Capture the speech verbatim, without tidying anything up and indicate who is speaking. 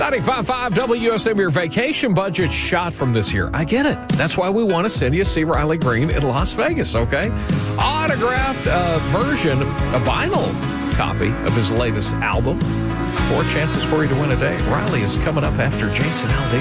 Speaker 1: ninety-five point five W S M, your vacation budget shot from this year. I get it. That's why we want to send you C. Riley Green in Las Vegas, okay? Autographed uh, version, a vinyl copy of his latest album. Four chances for you to win a day. Riley is coming up after Jason Aldean.